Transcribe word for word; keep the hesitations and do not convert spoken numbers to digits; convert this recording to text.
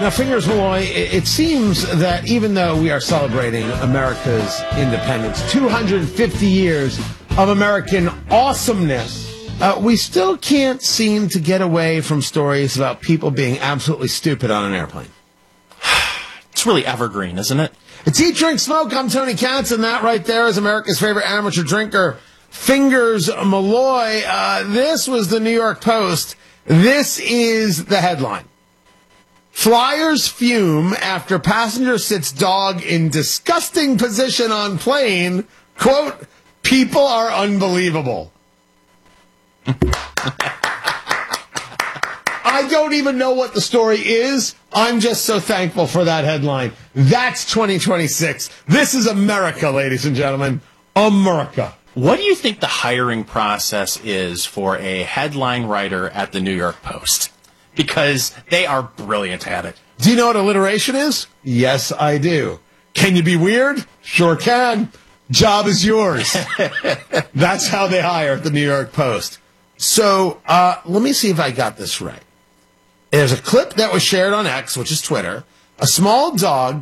Now, Fingers Malloy, it, it seems that even though we are celebrating America's independence, two hundred fifty years of American awesomeness, uh, we still can't seem to get away from stories about people being absolutely stupid on an airplane. It's really evergreen, isn't it? It's Eat, Drink, Smoke. I'm Tony Katz, and that right there is America's favorite amateur drinker, Fingers Malloy. Uh, this was the New York Post. This is the headline. Flyers fume after passenger sits dog in disgusting position on plane. Quote, people are unbelievable. I don't even know what the story is. I'm just so thankful for that headline. That's twenty twenty-six. This is America, ladies and gentlemen. America. What do you think the hiring process is for a headline writer at the New York Post? Because they are brilliant at it. Do you know what alliteration is? Yes, I do. Can you be weird? Sure can. Job is yours. That's how they hire at the New York Post. So uh, let me see if I got this right. There's a clip that was shared on X, which is Twitter. A small dog